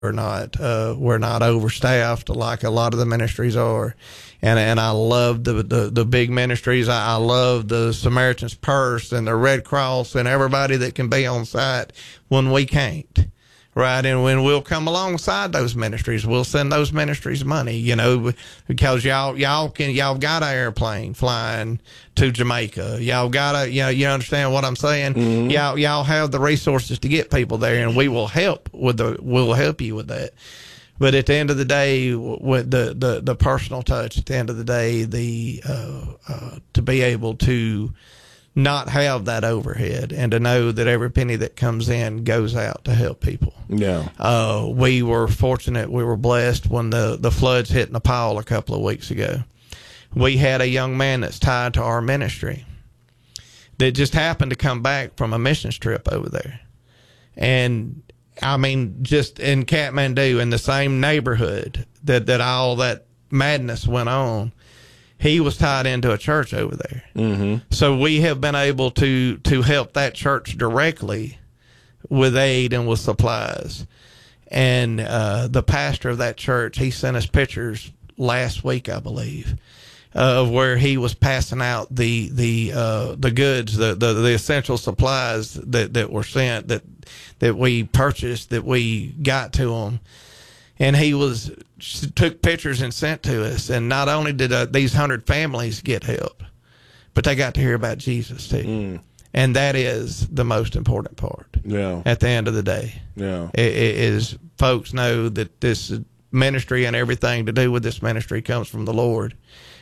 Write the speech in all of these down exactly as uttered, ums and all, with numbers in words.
we're not uh, we're not overstaffed like a lot of the ministries are, and and I love the the, the big ministries. I, I love the Samaritan's Purse and the Red Cross and everybody that can be on site when we can't. Right, and when we'll come alongside those ministries, we'll send those ministries money, you know, because y'all y'all can y'all got an airplane flying to Jamaica. Y'all got a, you know, you understand what I'm saying? Mm-hmm. Y'all y'all have the resources to get people there, and we will help with the we'll help you with that. But at the end of the day, with the the, the personal touch, at the end of the day, the uh, uh, to be able to not have that overhead and to know that every penny that comes in goes out to help people. Yeah. Uh, we were fortunate. We were blessed when the, the floods hit Nepal a couple of weeks ago. We had a young man that's tied to our ministry that just happened to come back from a missions trip over there. And I mean, just in Kathmandu, in the same neighborhood that, that all that madness went on, he was tied into a church over there. Mm-hmm. So we have been able to, to help that church directly with aid and with supplies. And uh, the pastor of that church, he sent us pictures last week, I believe, uh, of where he was passing out the the uh, the goods, the, the the essential supplies that, that were sent, that that we purchased, that we got to him. And he was took pictures and sent to us. And not only did uh, these hundred families get help, but they got to hear about Jesus too. Mm. And that is the most important part. Yeah. At the end of the day. Yeah. It, it is folks know that this ministry and everything to do with this ministry comes from the Lord.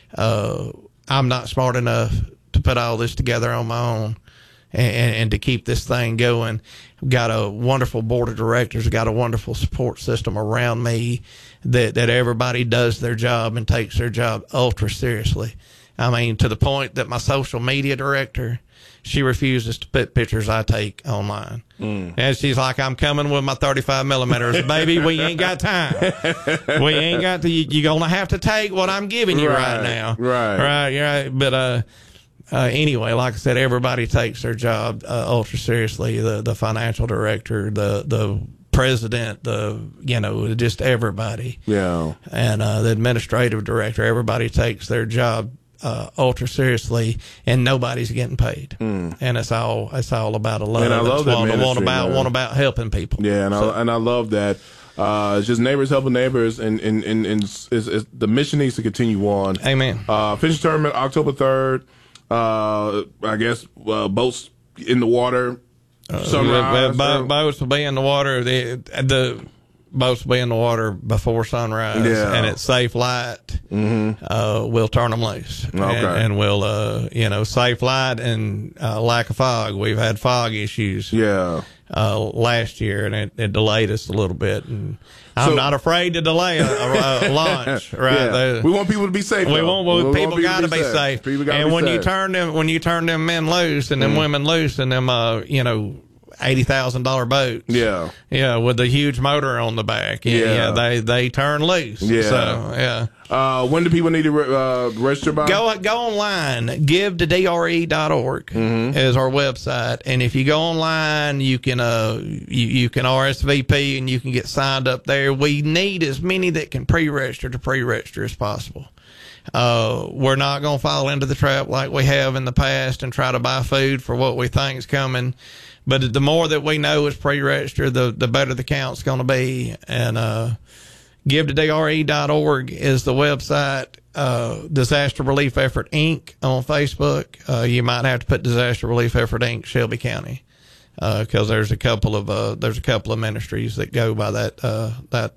Uh, I'm not smart enough to put all this together on my own. And, and to keep this thing going. We've got a wonderful board of directors, got a wonderful support system around me that, that everybody does their job and takes their job ultra seriously. I mean, to the point that my social media director, she refuses to put pictures I take online. Mm. And she's like, I'm coming with my thirty-five millimeters. Baby, we ain't got time. We ain't got to, you, you're going to have to take what I'm giving you right, right now. Right. Right. Right. But, uh, Uh, anyway, like I said, everybody takes their job uh, ultra seriously. The the financial director, the the president, the you know, just everybody. Yeah. And uh, the administrative director, everybody takes their job uh, ultra seriously, and nobody's getting paid. Mm. And it's all it's all about a love. And I love that ministry, one about man. one about helping people. Yeah, and so. I and I love that. Uh, it's just neighbors helping neighbors, and and and, and it's, it's, it's, the mission needs to continue on. Amen. Uh, fishing tournament October third. Uh, I guess uh, boats in the water. Sunrise. Uh, boats will be in the water. The the boats will be in the water before sunrise, yeah. and at safe light, mm-hmm. uh, we'll turn them loose. Okay. And, and we'll, uh, you know, safe light and uh, lack of fog. We've had fog issues. Yeah. Uh, last year, and it, it delayed us a little bit. And I'm so, not afraid to delay a, a, a launch. Right? Yeah. The, we want people to be safe. We though. want, well, we people want got to be safe. safe. People gotta and be when safe. you turn them, when you turn them men loose and them mm. women loose and them, uh, you know, eighty thousand dollar boats. Yeah. Yeah, with the huge motor on the back. Yeah, yeah. yeah they they turn loose. Yeah. So yeah. Uh, when do people need to re- uh, register by? Go go online. give to d r e dot org mm-hmm. is our website, and if you go online, you can uh you, you can R S V P and you can get signed up there. We need as many that can pre-register to pre-register as possible. Uh, we're not going to fall into the trap like we have in the past and try to buy food for what we think is coming. But the more that we know is pre-registered, the, the better the count's going to be. And uh, give to d r e dot org is the website. Uh, Disaster Relief Effort Incorporated on Facebook. Uh, you might have to put Disaster Relief Effort Incorporated Shelby County, because uh, there's a couple of uh, there's a couple of ministries that go by that uh, that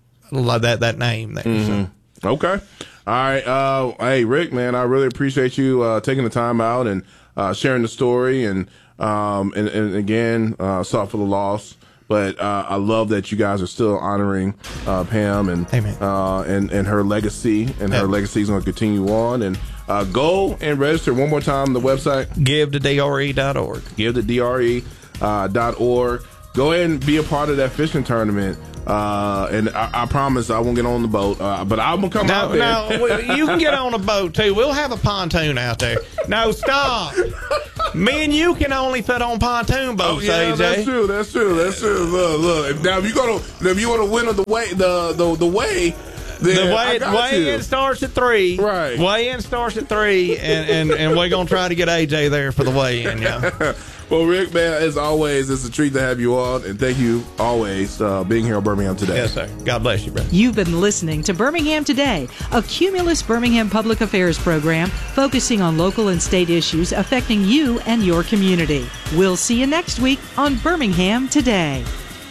that that name there. Mm-hmm. So. Okay. All right. Uh, hey, Rick, man, I really appreciate you uh, taking the time out and uh, sharing the story. And um, and, and again, uh, sorry for the loss. But uh, I love that you guys are still honoring uh, Pam and uh, and and her legacy, and her Amen. legacy is going to continue on. And uh, go and register one more time. The website give to d r e dot org. give to d r e dot org. Go ahead and be a part of that fishing tournament. Uh, and I, I promise I won't get on the boat, uh, but I'm gonna come no, out there. No, you can get on a boat too. We'll have a pontoon out there. No, stop. Me and you can only fit on pontoon boats, oh, yeah, A J. That's true. That's true. That's true. Look, look. If, now, if you gonna, if you want to win on the way, the the the way. Then The way, weigh-in starts at three. Right. Weigh-in starts at three, and, and, and we're going to try to get A J there for the weigh-in, yeah. Well, Rick, man, as always, it's a treat to have you on, and thank you always uh, being here on Birmingham Today. Yes, sir. God bless you, brother. You've been listening to Birmingham Today, a Cumulus Birmingham public affairs program focusing on local and state issues affecting you and your community. We'll see you next week on Birmingham Today.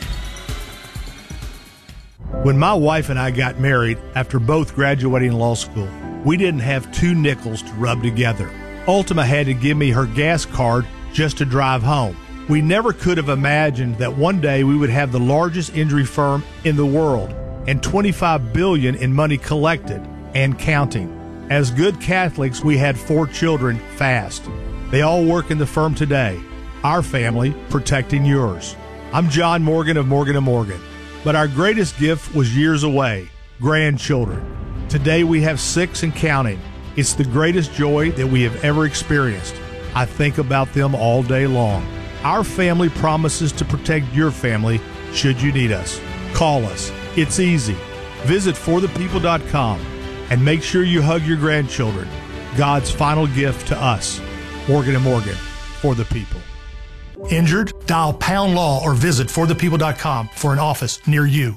When my wife and I got married after both graduating law school, we didn't have two nickels to rub together. Ultima had to give me her gas card just to drive home. We never could have imagined that one day we would have the largest injury firm in the world and twenty-five billion dollars in money collected and counting. As good Catholics, we had four children fast. They all work in the firm today. Our family protecting yours. I'm John Morgan of Morgan and Morgan. But our greatest gift was years away, grandchildren. Today we have six and counting. It's the greatest joy that we have ever experienced. I think about them all day long. Our family promises to protect your family should you need us. Call us. It's easy. Visit for the people dot com and make sure you hug your grandchildren. God's final gift to us. Morgan and Morgan, for the people. Injured? Dial pound law or visit for the people dot com for an office near you.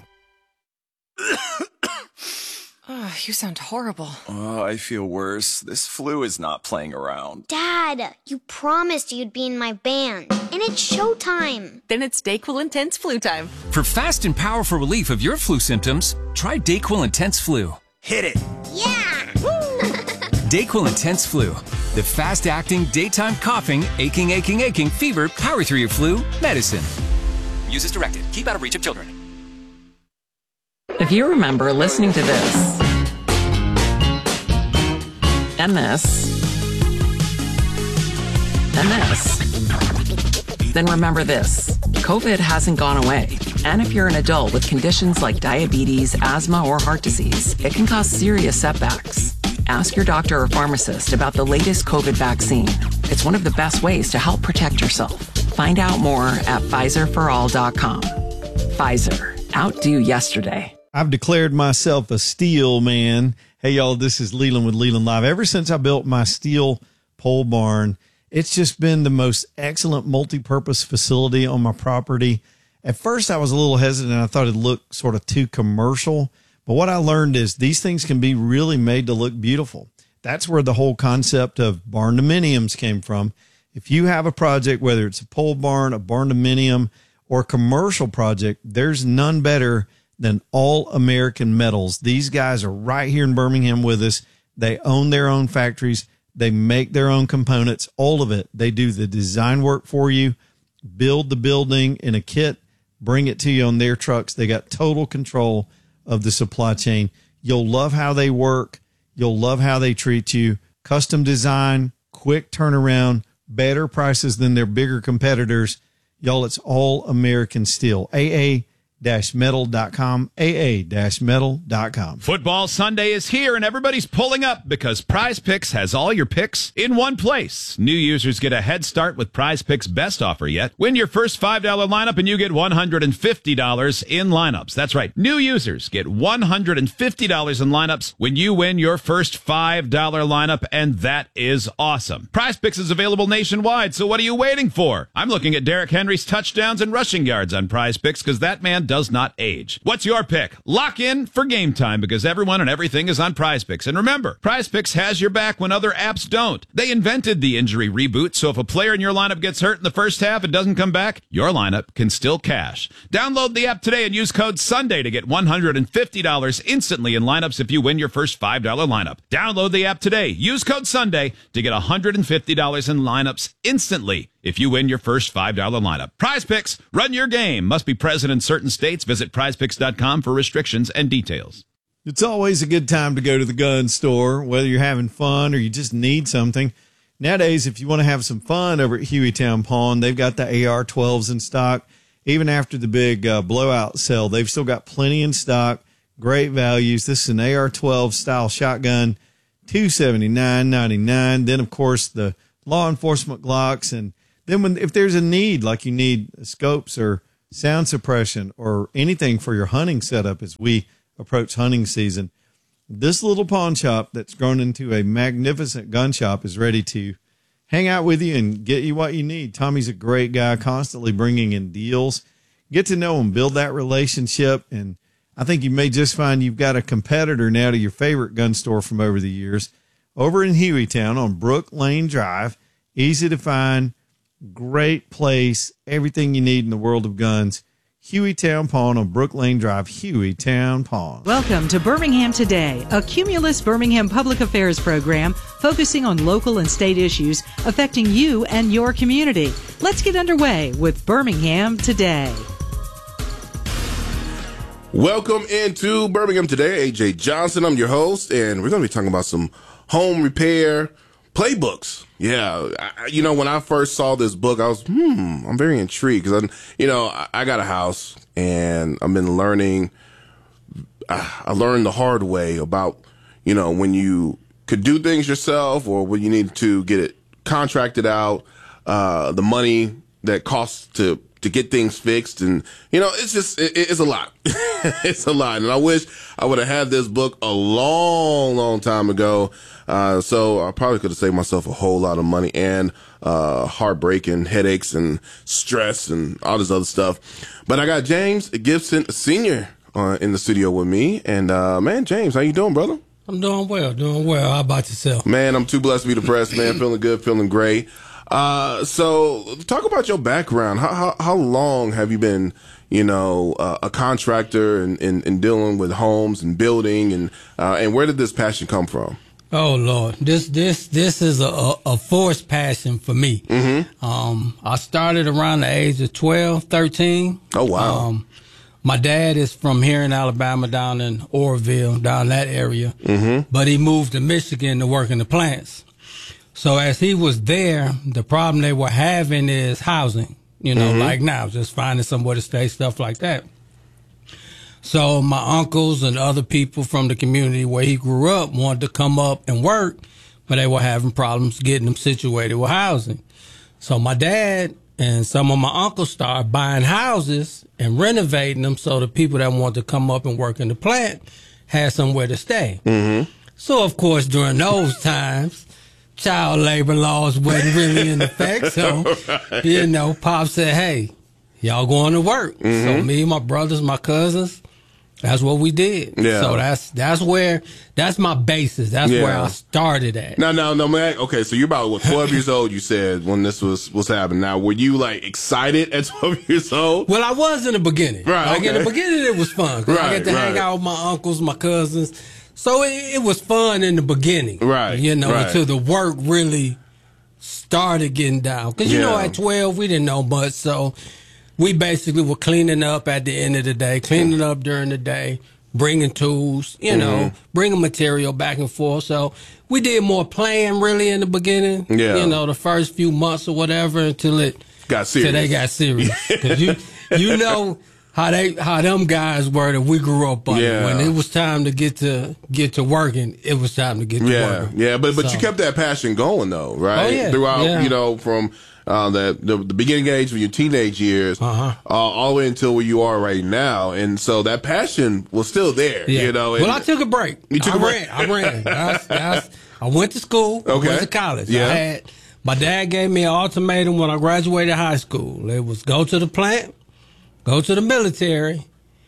Oh, you sound horrible. Oh, I feel worse. This flu is not playing around. Dad, you promised you'd be in my band, and it's showtime. Then it's DayQuil Intense Flu time. For fast and powerful relief of your flu symptoms, try DayQuil Intense Flu. Hit it. Yeah! DayQuil Intense Flu. The fast-acting, daytime coughing, aching, aching, aching, fever, power through your flu medicine. Use as directed. Keep out of reach of children. If you remember listening to this, and this, and this, then remember this. COVID hasn't gone away. And if you're an adult with conditions like diabetes, asthma, or heart disease, it can cause serious setbacks. Ask your doctor or pharmacist about the latest COVID vaccine. It's one of the best ways to help protect yourself. Find out more at Pfizer for all dot com. Pfizer. Outdo yesterday. I've declared myself a steel man. Hey, y'all, this is Leland with Leland Live. Ever since I built my steel pole barn, it's just been the most excellent multi-purpose facility on my property. At first, I was a little hesitant. I thought it looked sort of too commercial. But what I learned is these things can be really made to look beautiful. That's where the whole concept of barn-dominiums came from. If you have a project, whether it's a pole barn, a barn-dominium, or a commercial project, there's none better than All American Metals. These guys are right here in Birmingham with us. They own their own factories. They make their own components, all of it. They do the design work for you, build the building in a kit, bring it to you on their trucks. They got total control of the supply chain. You'll love how they work. You'll love how they treat you. Custom design, quick turnaround, better prices than their bigger competitors. Y'all, it's All American Steel. A A metal dot com, A A metal dot com. Football Sunday is here and everybody's pulling up because Prize Picks has all your picks in one place. New users get a head start with Prize Picks' best offer yet. Win your first five dollar lineup and you get one hundred fifty dollars in lineups. That's right. New users get one hundred fifty dollars in lineups when you win your first five dollar lineup, and that is awesome. Prize Picks is available nationwide, so what are you waiting for? I'm looking at Derrick Henry's touchdowns and rushing yards on Prize Picks because that man does not age. What's your pick? Lock in for game time because everyone and everything is on Prize Picks. And remember, Prize Picks has your back when other apps don't. They invented the injury reboot, so if a player in your lineup gets hurt in the first half and doesn't come back, your lineup can still cash. Download the app today and use code Sunday to get one hundred fifty dollars instantly in lineups if you win your first five dollar lineup. Download the app today. Use code Sunday to get one hundred fifty dollars in lineups instantly if you win your first five dollar lineup. Prize Picks, run your game. Must be present in certain states. Visit prize picks dot com for restrictions and details. It's always a good time to go to the gun store, whether you're having fun or you just need something. Nowadays, if you want to have some fun over at Hueytown Pawn, they've got the A R twelves in stock. Even after the big uh, blowout sale, they've still got plenty in stock. Great values. This is an A R twelve style shotgun, two hundred seventy-nine ninety-nine. Then, of course, the law enforcement Glocks. And then when if there's a need, like you need scopes or sound suppression or anything for your hunting setup as we approach hunting season, this little pawn shop that's grown into a magnificent gun shop is ready to hang out with you and get you what you need. Tommy's a great guy, constantly bringing in deals. Get to know him, build that relationship, and I think you may just find you've got a competitor now to your favorite gun store from over the years. Over in Hueytown on Brook Lane Drive, easy to find, great place, everything you need in the world of guns. Hueytown Pawn on Brook Lane Drive, Hueytown Pawn. Welcome to Birmingham Today, a Cumulus Birmingham public affairs program focusing on local and state issues affecting you and your community. Let's get underway with Birmingham Today. Welcome into Birmingham Today. A J Johnson, I'm your host, and we're going to be talking about some home repair playbooks. Yeah, I, you know, when I first saw this book, I was, hmm, I'm very intrigued because, I, you know, I, I got a house and I've been learning, I, I learned the hard way about, you know, when you could do things yourself or when you need to get it contracted out, uh, the money that costs to to get things fixed. And, you know, it's just, it, it's a lot. It's a lot. And I wish I would have had this book a long, long time ago. Uh, so I probably could have saved myself a whole lot of money and, uh, heartbreak and headaches and stress and all this other stuff. But I got James Gibson Senior uh, in the studio with me. And, uh, man, James, how you doing, brother? I'm doing well, doing well. How about yourself? Man, I'm too blessed to be depressed, man. Feeling good, feeling great. Uh, so talk about your background. How, how, how long have you been, you know, uh, a contractor and, and, and dealing with homes and building and, uh, and where did this passion come from? Oh Lord, this, this, this is a, a forced passion for me. Mm-hmm. Um, I started around the age of twelve, thirteen. Oh, wow. Um, my dad is from here in Alabama, down in Orville, down that area. Mm-hmm. But he moved to Michigan to work in the plants. So as he was there, the problem they were having is housing, you know, mm-hmm. like now, just finding somewhere to stay, stuff like that. So my uncles and other people from the community where he grew up wanted to come up and work, but they were having problems getting them situated with housing. So my dad and some of my uncles started buying houses and renovating them so the people that wanted to come up and work in the plant had somewhere to stay. Mm-hmm. So, of course, during those times, child labor laws wasn't really in effect. So, right. you know, Pop said, hey, y'all going to work. Mm-hmm. So me, my brothers, my cousins, that's what we did. Yeah. So that's that's where, that's my basis. That's yeah. where I started at. No, no, no, man. Okay, so you're about, what, twelve years old, you said, when this was, was happening. Now, were you, like, excited at twelve years old? Well, I was in the beginning. Right, Like, okay. in the beginning, it was fun. Right, I got to right. hang out with my uncles, my cousins. So it, it was fun in the beginning, right? You know, right. until the work really started getting down. Because you yeah. know, at twelve, we didn't know much, so we basically were cleaning up at the end of the day, cleaning up during the day, bringing tools, you mm-hmm. know, bringing material back and forth. So we did more playing really in the beginning. Yeah, you know, the first few months or whatever until it got serious. Until they got serious. Because you, you know. How they, how them guys were that we grew up on. Yeah. When it was time to get to get to working, it was time to get to yeah. working. Yeah, but but so. you kept that passion going though, right? Oh, yeah. Throughout, yeah. you know, from uh, the, the the beginning age of your teenage years, uh-huh. uh, all the way until where you are right now, and so that passion was still there. Yeah. You know. Well, I took a break. You took I a break. ran. I ran. That's, that's, I went to school. Okay. I went to college. Yeah. I had my dad gave me an ultimatum when I graduated high school. It was go to the plant, go to the military.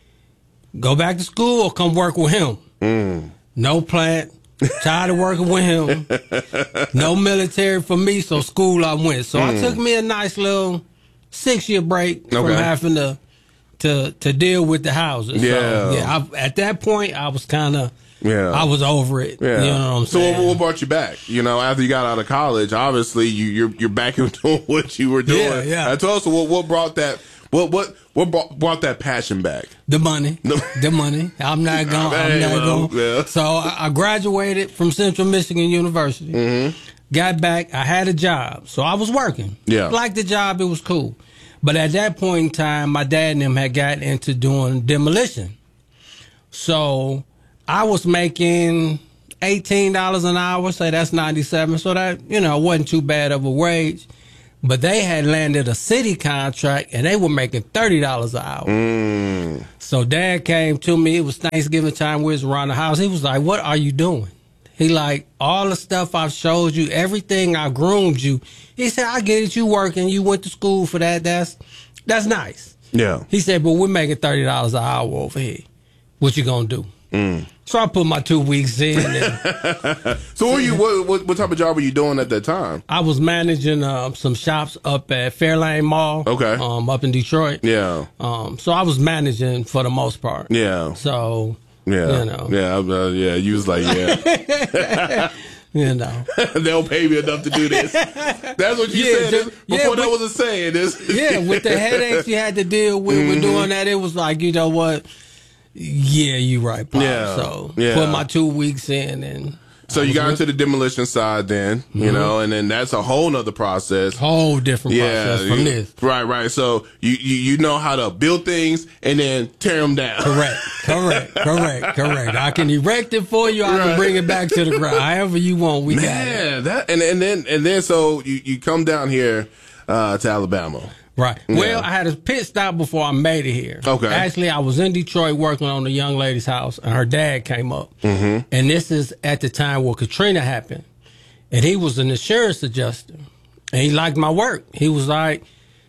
Go back to school or come work with him. Mm. No plant. Tired of working with him. No military for me, so school I went. So mm. I took me a nice little six-year break okay. from having to to to deal with the houses. Yeah. So, yeah. I, at that point, I was kind of, yeah. I was over it. Yeah. You know what I'm saying? So what, what brought you back? You know, after you got out of college, obviously you, you're you're back into doing what you were doing. Yeah, yeah. I told us what what brought that. What what what brought, brought that passion back? The money, the money. I'm not going. I'm not going. Yeah. So I graduated from Central Michigan University. Mm-hmm. Got back. I had a job, so I was working. Yeah, liked the job. It was cool. But at that point in time, my dad and them had got into doing demolition. So I was making eighteen dollars an hour. Say that's ninety-seven. So that, you know, wasn't too bad of a wage. But they had landed a city contract, and they were making thirty dollars an hour. Mm. So Dad came to me. It was Thanksgiving time. We was around the house. He was like, what are you doing? He like, all the stuff I've showed you, everything I groomed you. He said, I get it. You working. You went to school for that. That's that's nice. Yeah. He said, but we're making thirty dollars an hour over here. What you going to do? Mm. So I put my two weeks in. And so what, were you, what, what, what type of job were you doing at that time? I was managing uh, some shops up at Fairlane Mall. Okay. Um, up in Detroit. Yeah. Um, so I was managing for the most part. Yeah. So, yeah. you know. Yeah, uh, yeah, you was like, yeah. You know. They'll pay me enough to do this. That's what you Yeah, said just- before yeah, that but- was a saying. This. Yeah, with the headaches you had to deal with with Mhm. doing that, it was like, you know what? Yeah, you right, Pop. Yeah. So Yeah. put my two weeks in, and So I you was got with- into the demolition side then, you Mhm. know, and then that's a whole nother process. Whole different process from you- this. Right, right. So you, you you know how to build things and then tear them down. Correct, correct, correct, correct. I can erect it for you. I Right. can bring it back to the ground. However you want, we got it. Man, that and, and then and then so you, you come down here uh, to Alabama. Right. Yeah. Well, I had a pit stop before I made it here. Okay. Actually, I was in Detroit working on a young lady's house, and her dad came up. Mm-hmm. And this is at the time where Katrina happened. And he was an insurance adjuster. And he liked my work. He was like,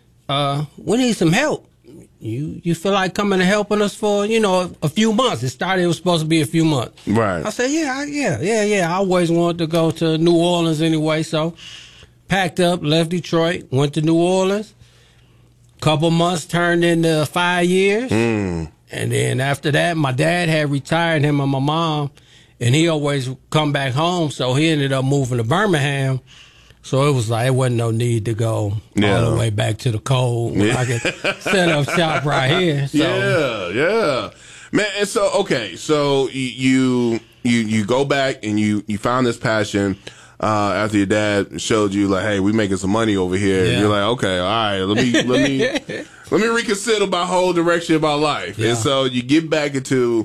uh, we need some help. You you feel like coming and helping us for, you know, a, a few months. It started, it was supposed to be a few months. Right. I said, yeah, I- yeah, yeah, yeah. I always wanted to go to New Orleans anyway. So packed up, left Detroit, went to New Orleans. Couple months turned into five years. Mm. And then after that, my dad had retired, him and my mom, and he always come back home. So he ended up moving to Birmingham. So it was like, it wasn't no need to go Yeah. all the way back to the cold. Yeah. I could set up shop right here. So. Yeah, yeah, man. And so okay, so you you you go back and you you found this passion. Uh, after your dad showed you like, hey, we making some money over here, Yeah. you're like, okay, all right, let me let me let me reconsider my whole direction of my life. Yeah. And so you get back into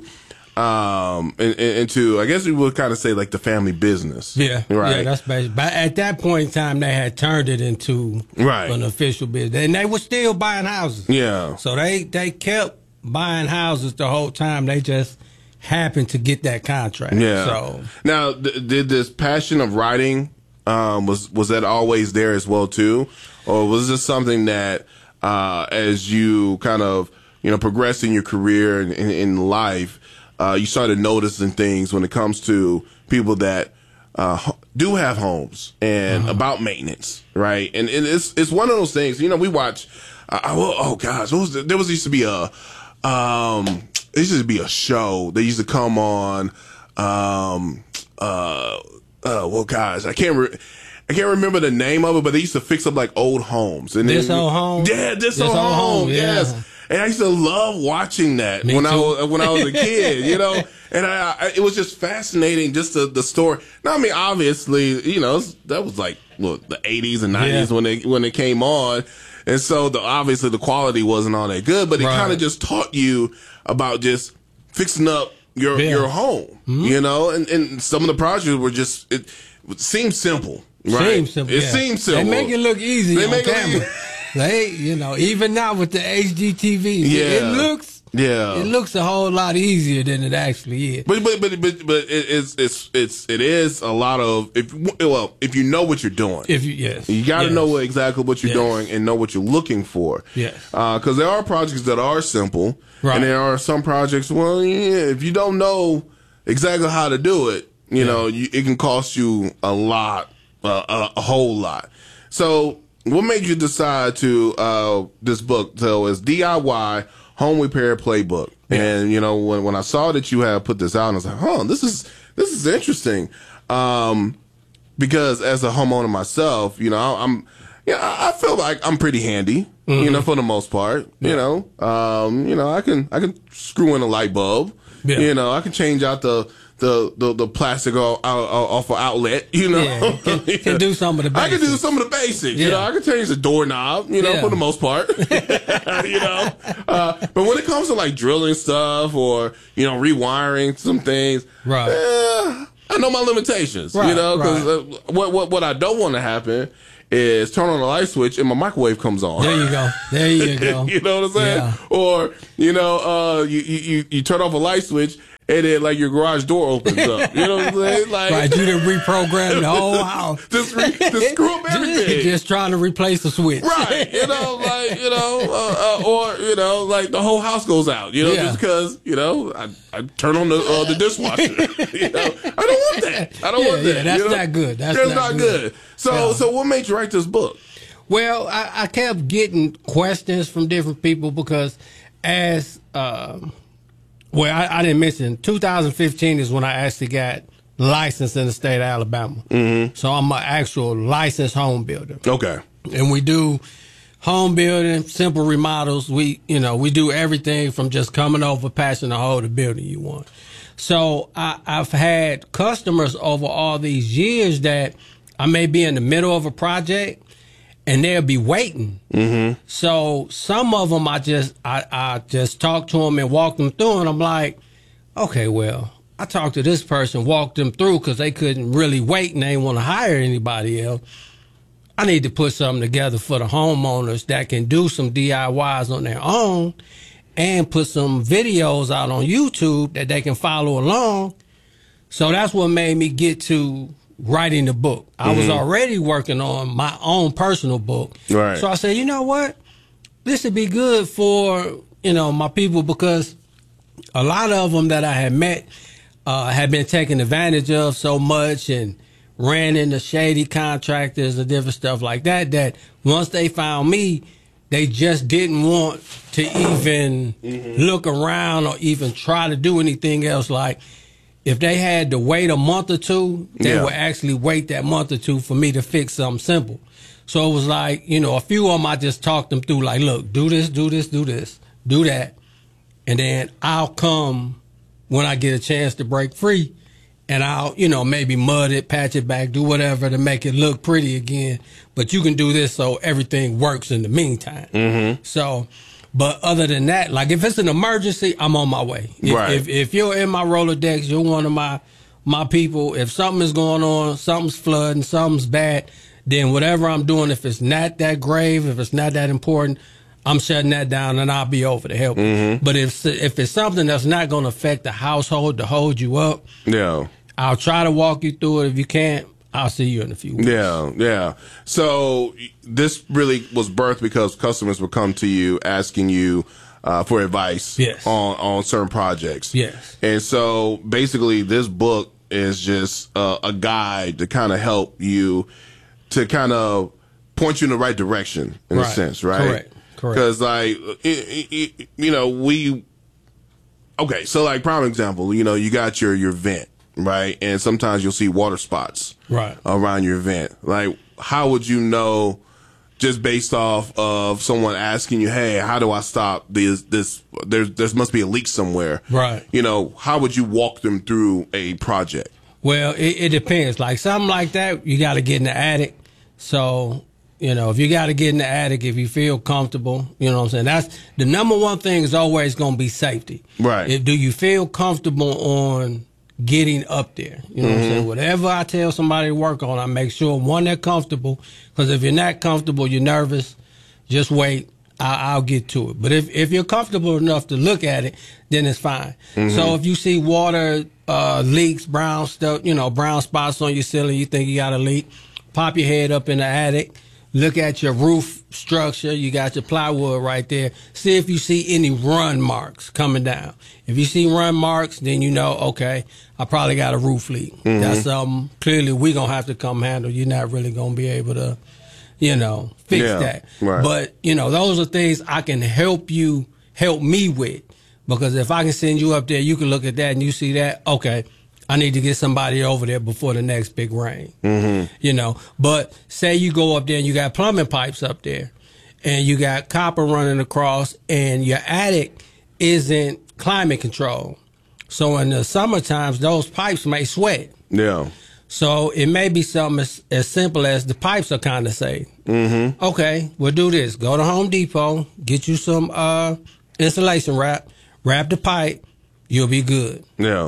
um in, in- into I guess we would kind of say like the family business. Yeah, right. yeah, that's basic. But at that point in time, they had turned it into Right. an official business, and they were still buying houses. Yeah. So they they kept buying houses the whole time. They just happened to get that contract. Yeah. So Now, th- did this passion of writing um, was was that always there as well too, or was this something that uh, as you kind of you know progressed in your career and in, in life, uh, you started noticing things when it comes to people that uh, ho- do have homes and about maintenance, right? And, and it's it's one of those things. You know, we watch. Uh, oh, oh gosh, what was the, there was used to be a. Um, it used to be a show that used to come on. Um, uh, uh, well, guys, I can't. Re- I can't remember the name of it, but they used to fix up like old homes. And This then, Old Home? Yeah, this, This old, Old home. Home, yeah. Yes. And I used to love watching that Me when I too. was when I was a kid, you know. And I, I, it was just fascinating, just the the story. Now, I mean, obviously, you know, that was like what the eighties and nineties Yeah. when they when it came on, and so the obviously the quality wasn't all that good, but it Right. kind of just taught you about just fixing up your Yeah. your home, Mm-hmm. you know. And and some of the projects were just it, it seemed simple, right? Seems simple. It yeah. seems simple. They make it look easy They on make it look camera. easy. They, you know, even now with the H D T V, Yeah. it looks Yeah. it looks a whole lot easier than it actually is. But but but but, but it, it's it's it's it is a lot of if well if you know what you're doing. If you yes, You got to yes. know exactly what you're Yes. doing and know what you're looking for. Yes. Because there are projects that are simple, Right. and there are some projects. Well, yeah, if you don't know exactly how to do it, you know, you, it can cost you a lot, uh, a, a whole lot. So, what made you decide to uh, this book? So, it's D I Y Home Repair Playbook, and you know, when when I saw that you had put this out, I was like, huh, this is this is interesting. Um, because as a homeowner myself, you know, I'm, yeah, I I feel like I'm pretty handy, you know, for the most part. You know, um, you know, I can I can screw in a light bulb. Yeah. You know, I can change out the the the, the plastic off, off an outlet. You know, Yeah, you can, can do some of the I basics. can do some of the basics. You Yeah. know, I can change the doorknob. You know, Yeah. for the most part. you know, uh, but when it comes to like drilling stuff or you know rewiring some things, Right. eh, I I know my limitations. Right, you know, because right. uh, what what what I don't want to happen is turn on the light switch and my microwave comes on. There you go. There you go. You know what I'm saying? Yeah. Or you know, uh, you, you you turn off a light switch and then like your garage door opens up. You know what I'm saying? Like, right, you done reprogrammed the whole house. just, re- just screw up everything. Just trying to replace the switch. Right, you know, like, you know, uh, uh, or, you know, like the whole house goes out, you know, Yeah. just because, you know, I, I turn on the uh, the dishwasher. You know, I don't want that. I don't Yeah, want that. yeah, that's you know? not good. That's That's not not good. good. So, Yeah. so what made you write this book? Well, I, I kept getting questions from different people because as, um, well, I, I didn't mention, two thousand fifteen is when I actually got licensed in the state of Alabama. Mm-hmm. So I'm an actual licensed home builder. Okay. And we do home building, simple remodels. We, you know, we do everything from just coming over, patching the hole to building you want. So I, I've had customers over all these years that I may be in the middle of a project and they'll be waiting. Mm-hmm. So some of them, I just, I, I just talk to them and walk them through, and I'm like, okay, well, I talked to this person, walked them through because they couldn't really wait and they didn't want to hire anybody else. I need to put something together for the homeowners that can do some D I Ys on their own and put some videos out on YouTube that they can follow along. So that's what made me get to writing the book. I Mm-hmm. was already working on my own personal book. Right. So I said, you know what? This would be good for, you know, my people because a lot of them that I had met uh, had been taken advantage of so much and ran into shady contractors and different stuff like that, that once they found me, they just didn't want to even mm-hmm. look around or even try to do anything else. Like, if they had to wait a month or two, they Yeah. would actually wait that month or two for me to fix something simple. So it was like, you know, a few of them I just talked them through, like, look, do this, do this, do this, do that. And then I'll come when I get a chance to break free and I'll, you know, maybe mud it, patch it back, do whatever to make it look pretty again. But you can do this so everything works in the meantime. Mm-hmm. So, but other than that, like if it's an emergency, I'm on my way. If, Right. if, if you're in my Rolodex, you're one of my, my people. If something is going on, something's flooding, something's bad, then whatever I'm doing, if it's not that grave, if it's not that important, I'm shutting that down and I'll be over to help. Mm-hmm. But if if it's something that's not going to affect the household to hold you up, Yeah. I'll try to walk you through it. If you can't, I'll see you in a few weeks. Yeah, yeah. So this really was birthed because customers would come to you asking you uh, for advice Yes. on, on certain projects. Yes. And so basically this book is just uh, a guide to kind of help you to kind of point you in the right direction in Right. a sense, right? Correct. Correct. Because like, it, it, it, you know, we, okay, so like prime example, you know, you got your, your vent, right? And sometimes you'll see water spots Right. around your vent. Like, how would you know just based off of someone asking you, hey, how do I stop this, this, there's, there must be a leak somewhere. Right. You know, how would you walk them through a project? Well, it, it depends. Like something like that, you got to get in the attic. So, you know, if you got to get in the attic, if you feel comfortable, you know what I'm saying? That's the number one thing is always going to be safety. Right. If, do you feel comfortable on getting up there? You know what I'm saying? Whatever I tell somebody to work on, I make sure, one, they're comfortable. Because if you're not comfortable, you're nervous, just wait. I, I'll get to it. But if, if you're comfortable enough to look at it, then it's fine. Mm-hmm. So if you see water uh, leaks, brown stuff, you know, brown spots on your ceiling, you think you got a leak, pop your head up in the attic, look at your roof structure. You got your plywood right there. See if you see any run marks coming down. If you see run marks, then you know, okay, I probably got a roof leak. Mm-hmm. That's something clearly we're going to have to come handle. You're not really going to be able to, you know, fix Yeah, that. right. But, you know, those are things I can help you, help me with. Because if I can send you up there, you can look at that and you see that, okay, I need to get somebody over there before the next big rain. Mm-hmm. You know, but say you go up there and you got plumbing pipes up there and you got copper running across and your attic isn't climate controlled. So in the summer times, those pipes may sweat. Yeah. So it may be something as, as simple as the pipes are condensate. Mm-hmm. Okay, we'll do this. Go to Home Depot, get you some uh, insulation wrap, wrap the pipe, you'll be good. Yeah.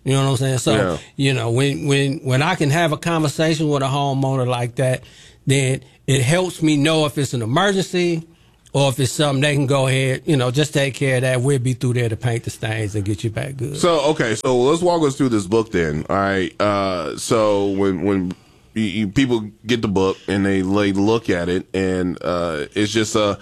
You know what I'm saying? So, Yeah. you know, when, when, when I can have a conversation with a homeowner like that, then it helps me know if it's an emergency or if it's something they can go ahead, you know, just take care of that. We'll be through there to paint the stains and get you back good. So, okay, so let's walk us through this book then. All right. Uh, so when, when you, you, people get the book and they, they look at it and, uh, it's just, uh,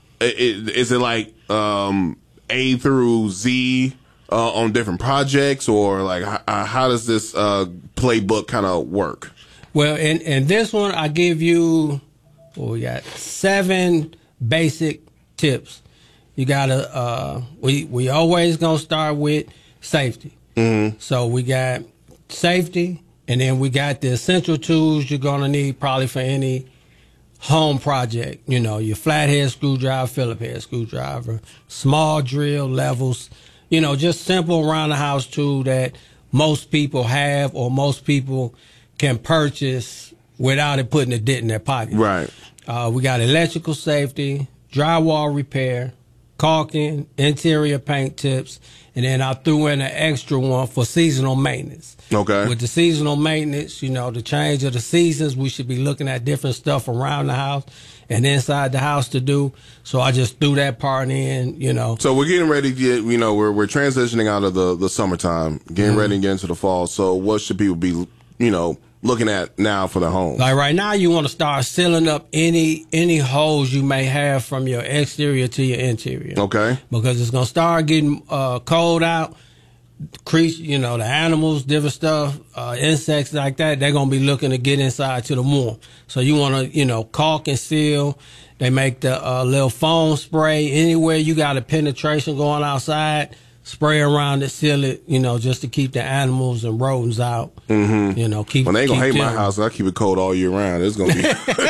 it, is it like, um, A through Z, uh, on different projects, or like, how, how does this, uh, playbook kind of work? Well, in, in this one, I give you, well, we got seven basic tips. You gotta, uh, we, we always gonna start with safety. Mm-hmm. So we got safety, and then we got the essential tools you're gonna need probably for any home project. You know, your flathead screwdriver, Phillips head screwdriver, small drill, levels, you know, just simple around the house tool that most people have or most people can purchase without it putting a dent in their pocket. Right. Uh, we got electrical safety, drywall repair, caulking, interior paint tips, and then I threw in an extra one for seasonal maintenance. Okay. With the seasonal maintenance, you know, the change of the seasons, we should be looking at different stuff around the house and inside the house to do. So I just threw that part in, you know. So we're getting ready to get, you know, we're we're transitioning out of the, the summertime, getting Mm-hmm. ready to get into the fall. So what should people be, you know, looking at now for the home? Like right now, you want to start sealing up any any holes you may have from your exterior to your interior. Okay. Because it's gonna start getting uh, cold out. Crease, you know, the animals, different stuff, uh, insects like that. They're gonna be looking to get inside to the warm. So you want to, you know, caulk and seal. They make the uh, little foam spray anywhere you got a penetration going outside. Spray around it, seal it, you know, just to keep the animals and rodents out. Mm-hmm. You know, keep. Well, they ain't gonna keep hate my them. house. I keep it cold all year round. It's gonna be.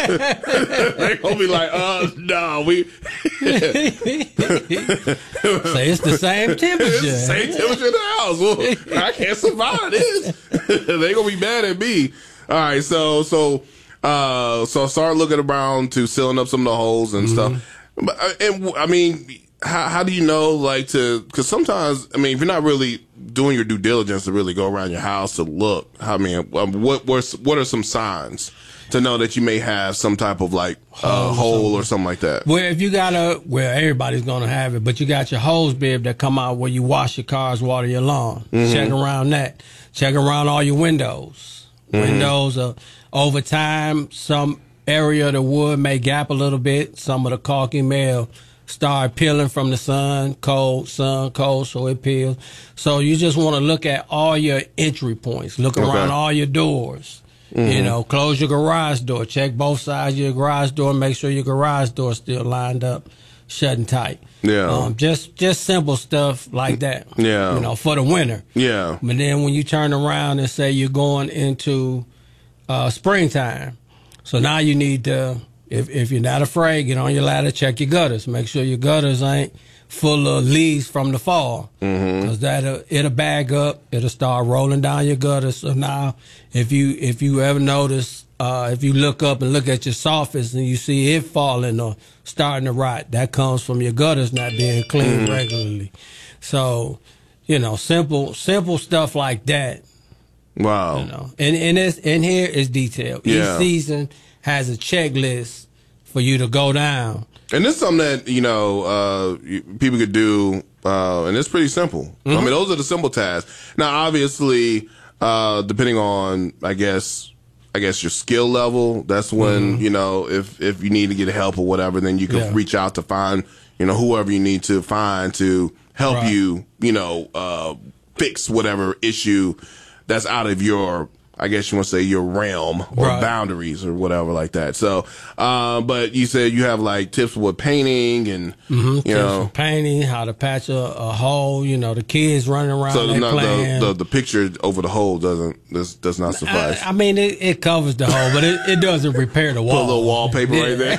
They gonna be like, uh, no, we. So it's the same temperature. It's the same temperature in the house. Well, I can't survive this. They gonna be mad at me. All right, so so uh, so start looking around to sealing up some of the holes and Mm-hmm. stuff. But uh, and I mean. How how do you know, like, to, because sometimes, I mean, if you're not really doing your due diligence to really go around your house to look, I mean, um, what what what are some signs to know that you may have some type of, like, uh, hole or something like that? Well, if you got a, well, everybody's going to have it, but you got your hose bib that come out where you wash your cars, water your lawn. Mhm. Check around that. Check around all your windows. Mhm. Windows are, over time, some area of the wood may gap a little bit. Some of the caulking may have start peeling from the sun, cold, sun, cold, so it peels. So you just want to look at all your entry points. Look Okay. around all your doors. Mhm. You know, close your garage door. Check both sides of your garage door. Make sure your garage door is still lined up, shutting tight. Yeah. Um, just just simple stuff like that. Yeah. You know, for the winter. Yeah. But then when you turn around and say you're going into uh, springtime, so now you need to, if if you're not afraid, get on your ladder, check your gutters. Make sure your gutters ain't full of leaves from the fall. Mm-hmm. Because that'll, it'll bag up. It'll start rolling down your gutters. So now, if you if you ever notice, uh, if you look up and look at your surface and you see it falling or starting to rot, that comes from your gutters not being cleaned Mm-hmm. regularly. So, you know, simple simple stuff like that. Wow. You know, and and it's in here is detailed. Yeah. Each season has a checklist for you to go down. And this is something that, you know, uh, you- people could do, uh, and it's pretty simple. I Mhm. mean, those are the simple tasks. Now, obviously, uh, depending on, I guess, I guess your skill level, that's when, Mhm. you know, if, if you need to get help or whatever, then you can Yeah. reach out to find, you know, whoever you need to find to help Right. you, you know, uh, fix whatever issue that's out of your, I guess you want to say, your realm or Right. boundaries or whatever like that. So, uh, but you said you have like tips with painting and, Mm-hmm. you know, painting, how to patch a, a hole. You know, the kids running around, so they no, playing. the, the the picture over the hole doesn't does, does not suffice. I, I mean, it, it covers the hole, but it, it doesn't repair the wall. Put a little wallpaper right there.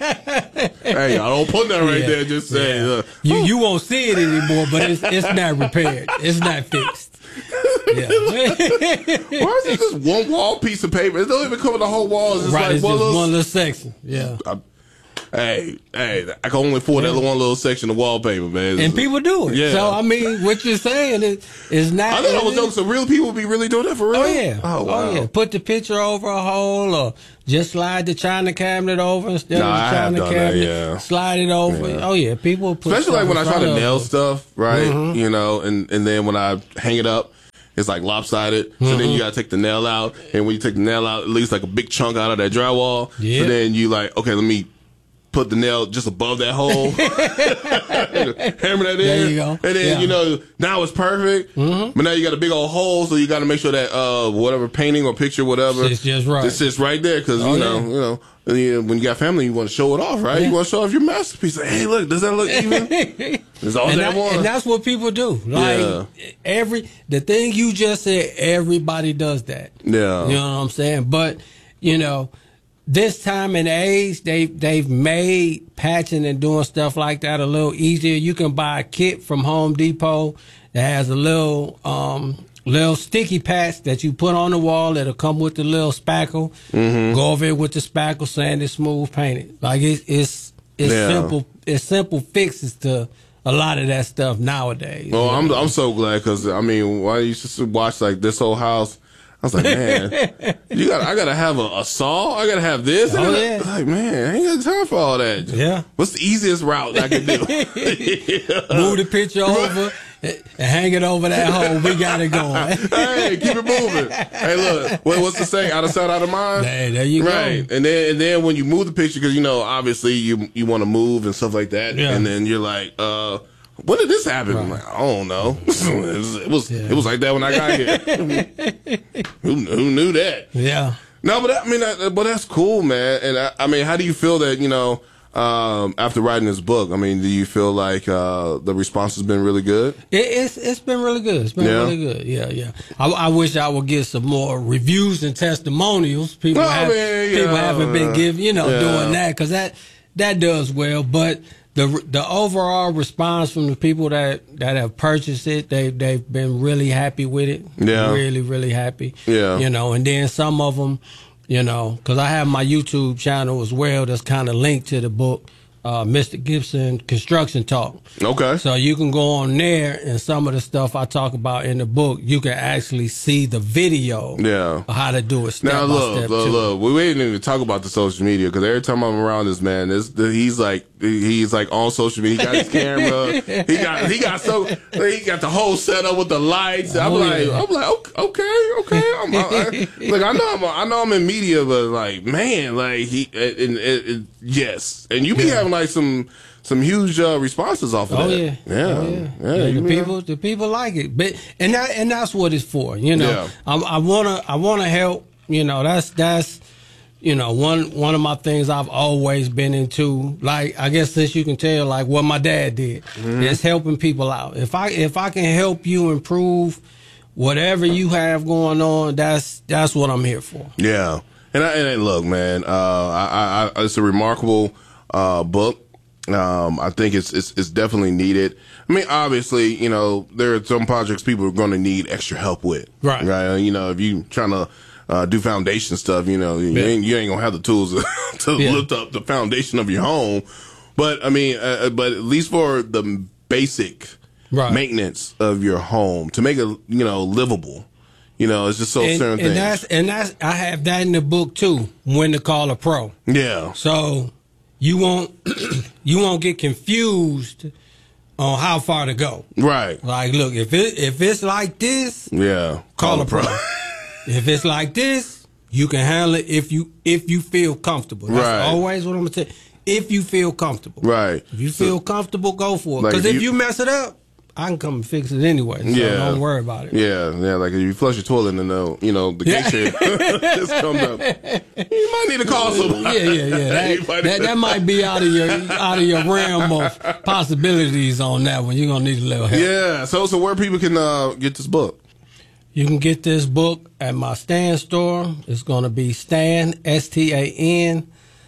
Hey, I don't put that right Yeah. there. Just say, Yeah. uh, You you won't see it anymore, but it's it's not repaired. It's not fixed. Yeah. why is it just one wall piece of paper? It don't even cover the whole wall. It's just Right, like it's one just little. one little section. Yeah. I, hey, hey, I can only afford that one little section of wallpaper, man. And people do it. Yeah. So, I mean, what you're saying is, is not. I thought I was joking. So real people be really doing that for real? Oh, yeah. Oh, wow. Oh, yeah. Put the picture over a hole or just slide the china cabinet over instead No, of the I have china done cabinet. that, yeah. Slide it over. Yeah. Oh, yeah. People put Especially like when I try to nail it. stuff, right? Mhm. You know, and, and then when I hang it up, it's like lopsided. So Mhm. then you got to take the nail out. And when you take the nail out, it leaves like a big chunk out of that drywall. Yeah. So then you like, okay, let me put the nail just above that hole. Hammer that in. There you go. And then, Yeah. you know, now it's perfect. Mhm. But now you got a big old hole. So you got to make sure that, uh, whatever painting or picture, whatever. It's just right. It's just right there. Cause, Oh, you know, yeah. you know, and, you know, when you got family, you want to show it off, right? Yeah. You want to show off your masterpiece. Like, hey, look, does that look even? It's all and, that that, one. and that's what people do. Like Yeah. every the thing you just said, everybody does that. Yeah. You know what I'm saying? But you know, this time and age, they they've made patching and doing stuff like that a little easier. You can buy a kit from Home Depot that has a little um little sticky patch that you put on the wall. It'll come with the little spackle. Mhm. Go over it with the spackle, sand it smooth, paint it. Like it's it's it's Yeah. simple. It's simple fixes to a lot of that stuff nowadays. Well, you I'm know? I'm so glad because I mean, when I used to watch like This Whole House, I was like, man, you got I gotta have a, a saw, I gotta have this. I Oh, gotta- yeah. Like, man, I ain't got time for all that. Yeah. What's the easiest route I can do? Move the picture over and hang it over that hole. We got it going. Hey, keep it moving. Hey, look, what, what's the saying? Out of sight, out of mind. Hey, there you right. go. And then and then when you move the picture, because you know, obviously you you want to move and stuff like that, Yeah. and then you're like, uh. when did this happen? I'm like, I don't know. it was it was, Yeah. it was like that when I got here. who, who knew that? Yeah. No, but I mean, that, but that's cool, man. And I, I mean, how do you feel that you know um, after writing this book? I mean, do you feel like uh, the response has been really good? It, it's it's been really good. It's been Yeah. really good. Yeah, yeah. I, I wish I would get some more reviews and testimonials. People Oh, have man, people yeah. haven't been giving you know Yeah. doing that because that that does well. But the the overall response from the people that, that have purchased it, they they've been really happy with it. Yeah. really really happy. Yeah. you know. And then some of them, you know, because I have my YouTube channel as well that's kind of linked to the book. Uh, Mister Gibson Construction Talk. Okay. So you can go on there and some of the stuff I talk about in the book, you can actually see the video Yeah. of how to do it step Now by look, step. look, too. look. We didn't even talk about the social media because every time I'm around this man, this he's like he's like on social media. He got his camera. He got he got so he got the whole setup with the lights. I'm Oh, like yeah. I'm like okay, okay. I'm, I, I, look, I know I'm I know I'm in media, but like man, like he and, and, and yes, and you be Yeah. having like some some huge uh, responses off of Oh that. yeah, yeah, oh, yeah. yeah. Yeah, you the be- people, the people like it, but and that and that's what it's for. You know, Yeah. I, I wanna I wanna help. You know, that's that's you know one one of my things I've always been into. Like I guess since you can tell, like what my dad did, Mhm. is helping people out. If I if I can help you improve whatever you have going on, that's that's what I'm here for. Yeah, and I, and look, man, uh, I, I, it's a remarkable uh, book. Um, I think it's, it's it's definitely needed. I mean, obviously, you know, there are some projects people are going to need extra help with, Right. Right. You know, if you trying to uh, do foundation stuff, you know, you, Yeah. ain't, you ain't gonna have the tools to, to Yeah. lift up the foundation of your home. But I mean, uh, but at least for the basic Right. maintenance of your home to make it, you know, livable. You know, it's just so and, certain and things. that's and that's I have that in the book too. When to call a pro. Yeah. So you won't you won't get confused on how far to go. Right. Like, look, if it if it's like this, Yeah. call a pro. If it's like this, you can handle it if you if you feel comfortable. That's Right. always what I'm gonna say. If you feel comfortable. Right. If you feel comfortable, go for it. Like Because if if you- you mess it up, I can come and fix it anyway. So Yeah. don't worry about it. Yeah, yeah. Like if you flush your toilet and the you know the Yeah. gate shit just comes up, you might need to call somebody. Yeah, yeah, yeah. You That, might that, need that to- might be out of your out of your realm of possibilities on that one. You're gonna need a little help. Yeah. So so where people can uh, get this book? You can get this book at my Stan store. It's gonna be Stan S T A N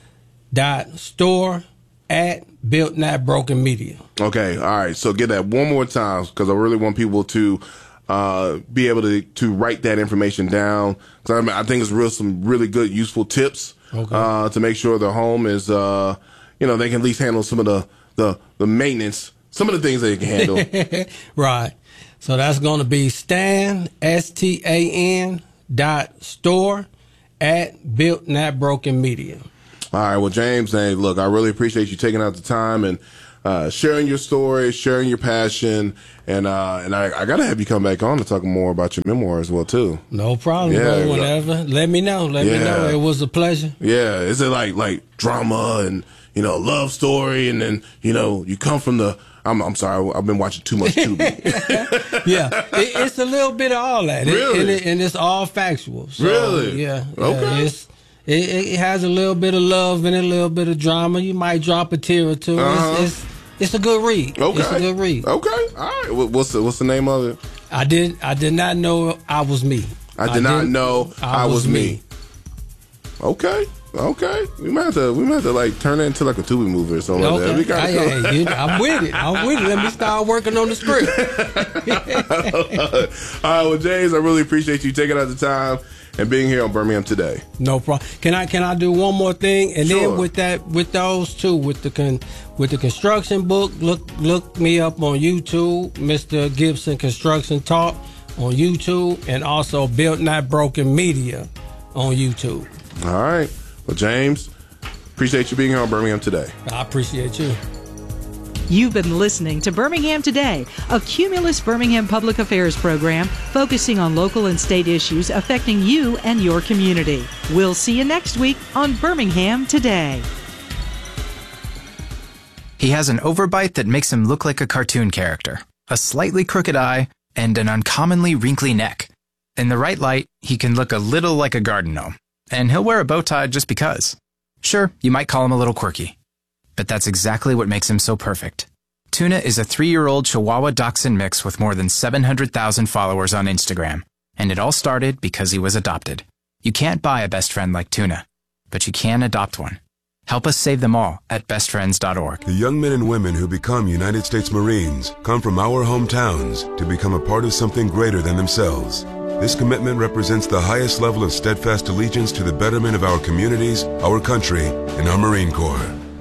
dot store at Built Not Broken Media. Okay. All right. So get that one more time because I really want people to uh, be able to to write that information down because I, mean, I think it's real some really good useful tips Okay. uh, to make sure the home is uh, you know, they can at least handle some of the, the, the maintenance, some of the things they can handle. Right. So that's going to be Stan, S T A N dot store at Built Not Broken Media. All right. Well, James, hey, look, I really appreciate you taking out the time and uh, sharing your story, sharing your passion. And uh, and I, I got to have you come back on to talk more about your memoir as well, too. No problem, yeah, bro. Whenever. Let me know. Let yeah. me know. It was a pleasure. Yeah. Is it like like drama and, you know, love story? And then, you know, you come from the. I'm I'm sorry, I've been watching too much Tubi. Yeah, it, it's a little bit of all that. Really? It, and, it, and it's all factual. So, really? Yeah. Okay. Yeah, it's, it, it has a little bit of love and a little bit of drama. You might drop a tear or two. Uh-huh. It's, it's it's a good read. Okay. It's a good read. Okay. All right. What's the What's the name of it? I did I did not know I was me. I did I not know I, I was, was me. me. Okay. Okay, we might have to we might have to like turn it into like a Tubi movie or something okay. like that. We gotta I, I, you know, I'm with it. I'm with it. Let me start working on the script. All right, well, James, I really appreciate you taking out the time and being here on Birmingham Today. No problem. Can I can I do one more thing? And sure. then with that with those two with the con, with the construction book, look look me up on YouTube, Mister Gibson Construction Talk on YouTube, and also Built Not Broken Media on YouTube. All right. Well, James, appreciate you being here on Birmingham Today. I appreciate you. You've been listening to Birmingham Today, a Cumulus Birmingham public affairs program focusing on local and state issues affecting you and your community. We'll see you next week on Birmingham Today. He has an overbite that makes him look like a cartoon character, a slightly crooked eye, and an uncommonly wrinkly neck. In the right light, he can look a little like a garden gnome. And he'll wear a bow tie just because. Sure, you might call him a little quirky. But that's exactly what makes him so perfect. Tuna is a three-year-old Chihuahua Dachshund mix with more than seven hundred thousand followers on Instagram. And it all started because he was adopted. You can't buy a best friend like Tuna, but you can adopt one. Help us save them all at best friends dot org. The young men and women who become United States Marines come from our hometowns to become a part of something greater than themselves. This commitment represents the highest level of steadfast allegiance to the betterment of our communities, our country, and our Marine Corps.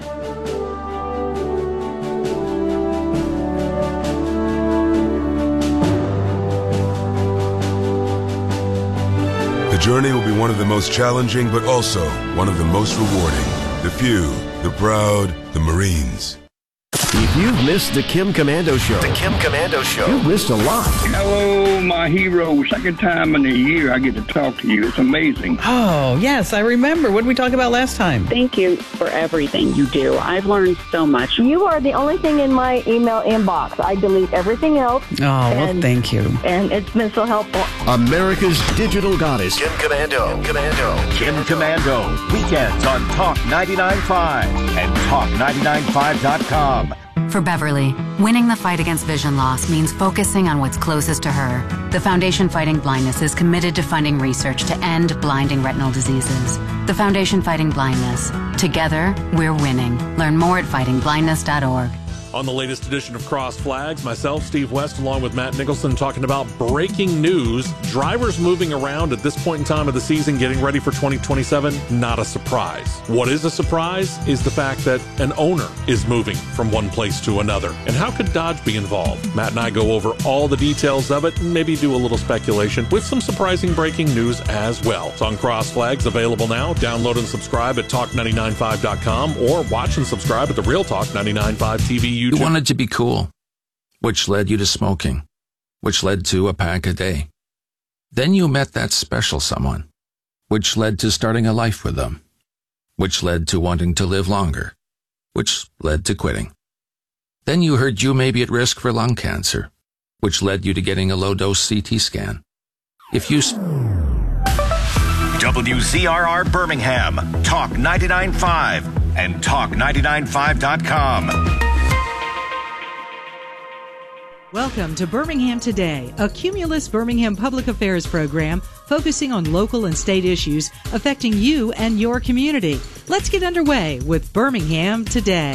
The journey will be one of the most challenging, but also one of the most rewarding. The few, the proud, the Marines. If you've missed the Kim Komando Show, the Kim Komando Show, you've missed a lot. Hello, my hero. Second time in a year I get to talk to you. It's amazing. Oh, yes, I remember. What did we talk about last time? Thank you for everything you do. I've learned so much. You are the only thing in my email inbox. I delete everything else. Oh, and, well, thank you. And it's been so helpful. America's digital goddess. Kim Komando. Kim Komando. Kim Komando. Weekends on Talk ninety-nine point five and talk ninety-nine point five dot com. For Beverly, winning the fight against vision loss means focusing on what's closest to her. The Foundation Fighting Blindness is committed to funding research to end blinding retinal diseases. The Foundation Fighting Blindness. Together, we're winning. Learn more at fighting blindness dot org. On the latest edition of Cross Flags, myself, Steve West, along with Matt Nicholson, talking about breaking news. Drivers moving around at this point in time of the season, getting ready for twenty twenty-seven, not a surprise. What is a surprise is the fact that an owner is moving from one place to another. And how could Dodge be involved? Matt and I go over all the details of it and maybe do a little speculation with some surprising breaking news as well. It's on Cross Flags, available now. Download and subscribe at talk ninety-nine point five dot com or watch and subscribe at the Real Talk ninety-nine point five T V. You wanted to be cool, which led you to smoking, which led to a pack a day. Then you met that special someone, which led to starting a life with them, which led to wanting to live longer, which led to quitting. Then you heard you may be at risk for lung cancer, which led you to getting a low-dose C T scan. If you... W Z R R Birmingham, Talk ninety-nine point five and talk ninety-nine point five dot com. Welcome to Birmingham Today, a Cumulus Birmingham public affairs program focusing on local and state issues affecting you and your community. Let's get underway with Birmingham Today.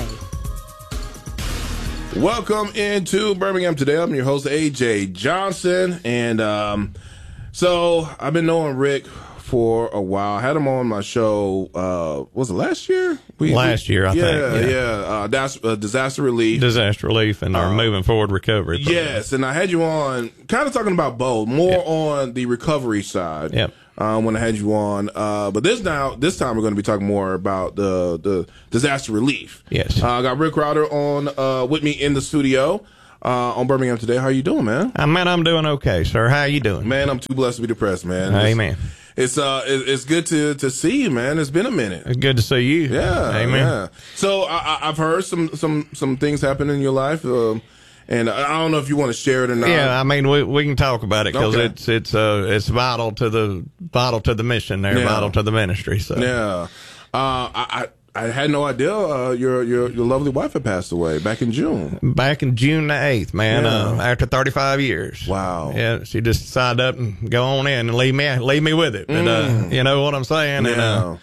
Welcome into Birmingham Today. I'm your host, A J Johnson. And um, so I've been knowing Rick for a while. I had him on my show. Uh, was it last year? We, last we, year, I yeah, think. Yeah, yeah. Uh, that's uh, disaster relief. Disaster relief and our uh, moving forward recovery program. Yes, and I had you on, kind of talking about both, more yeah. on the recovery side. Yep. Um, when I had you on, uh, but this now, this time we're going to be talking more about the the disaster relief. Yes. Uh, I got Rick Crowder on uh, with me in the studio uh, on Birmingham Today. How you doing, man? Uh, man, I'm doing okay, sir. How you doing? Man, I'm too blessed to be depressed, man. Amen. It's, it's uh, it, it's good to to see you, man. It's been a minute. It's good to see you. Yeah. Amen. Yeah. So I, I've heard some some some things happen in your life. Um, And I don't know if you want to share it or not. Yeah, I mean, we we can talk about it because Okay. it's it's uh it's vital to the vital to the mission there, Yeah. vital to the ministry. So Yeah, uh, I, I I had no idea uh, your your your lovely wife had passed away back in June. back in June the eighth, man, Yeah. uh, after thirty-five years. Wow. Yeah, she just signed up and go on in and leave me leave me with it. But uh, Mm. you know what I'm saying? And uh,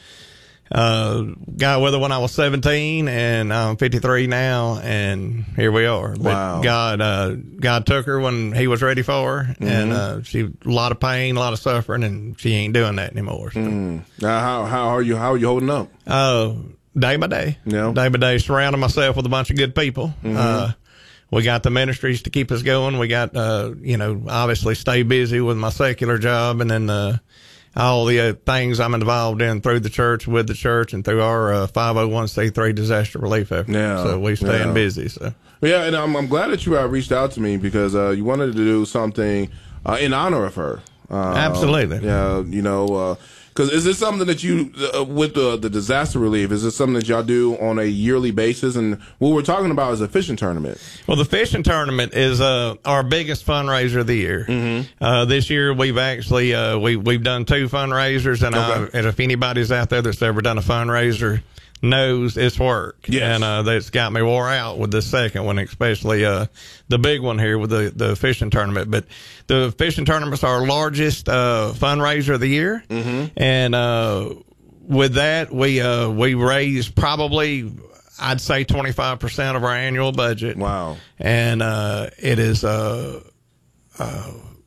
uh, got with her when I was seventeen, and I'm fifty-three now, and here we are. But Wow. God, uh, God took her when He was ready for her, and Mhm. uh, she a lot of pain, a lot of suffering, and she ain't doing that anymore. So. Mm. Now, how how are you? How are you holding up? Uh, day by day, Yeah. day by day, surrounding myself with a bunch of good people. Mhm. Uh, we got the ministries to keep us going. We got, uh, you know, obviously stay busy with my secular job, and then uh, all the uh, things I'm involved in through the church, with the church, and through our uh, five oh one c three disaster relief effort. Yeah. So we staying Yeah. busy. So Yeah, and I'm I'm glad that you uh, reached out to me because uh, you wanted to do something uh, in honor of her. Uh, Absolutely. Yeah, you know, because is this something that you uh, with the the disaster relief? Is this something that y'all do on a yearly basis? And what we're talking about is a fishing tournament. Well, the fishing tournament is uh, our biggest fundraiser of the year. Mm-hmm. Uh, this year, we've actually uh, we we've done two fundraisers, and, Okay. I, and if anybody's out there that's ever done a fundraiser, knows it's work. Yes. And uh, that's got me wore out with the second one, especially uh, the big one here with the, the fishing tournament. But the fishing tournament's our largest uh, fundraiser of the year. Mm-hmm. And uh, with that, we uh, we raise probably, I'd say, twenty-five percent of our annual budget. Wow. And uh, it is uh, uh,